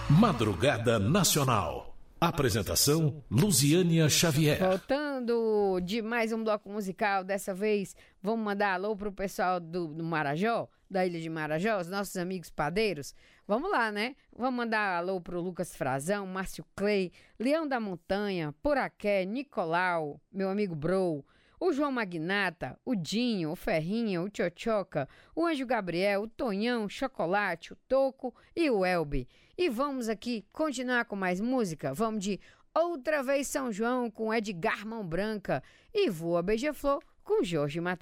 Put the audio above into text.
Madrugada Nacional. Apresentação, Luziânia Xavier. Voltando de mais um bloco musical, dessa vez vamos mandar alô pro pessoal do Marajó, da ilha de Marajó, os nossos amigos padeiros. Vamos lá, né? Vamos mandar alô pro Lucas Frazão, Márcio Clay, Leão da Montanha, Poraqué, Nicolau, meu amigo Bro, o João Magnata, o Dinho, o Ferrinha, o Tchotchoca, o Anjo Gabriel, o Tonhão, o Chocolate, o Toco e o Elbe. E vamos aqui continuar com mais música. Vamos de Outra Vez São João com Edgar Mão Branca e Voa Beija-Flor com Jorge Mateus.